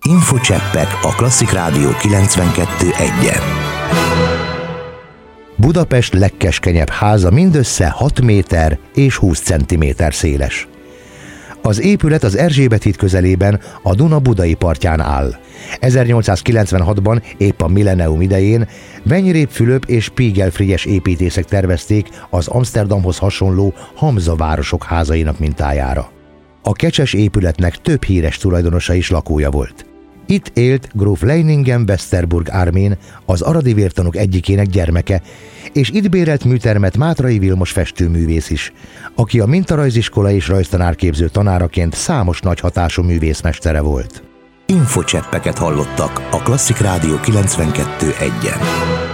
Infocseppek a Klasszik Rádió 92.1-en. Budapest legkeskenyebb háza mindössze 6 méter és 20 centiméter széles. Az épület az Erzsébet híd közelében, a Duna budai partján áll. 1896-ban, épp a millennium idején Venyréb Fülöp és Spiegel Frigyes építészek tervezték az Amsterdamhoz hasonló Hamza városok házainak mintájára. A kecses épületnek több híres tulajdonosa is lakója volt. Itt élt gróf Leiningen-Westerburg Armin, az aradi vértanúk egyikének gyermeke, és itt bérelt műtermet Mátrai Vilmos festőművész is, aki a mintarajziskola és rajztanárképző tanáraként számos nagy hatású művészmestere volt. Infocseppeket hallottak a Klasszik Rádió 92.1-en.